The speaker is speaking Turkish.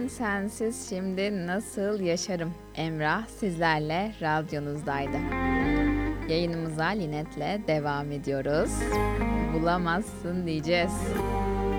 Ben sensiz şimdi nasıl yaşarım? Emrah sizlerle radyonuzdaydı. Yayınımıza Linet'le devam ediyoruz. Bulamazsın diyeceğiz.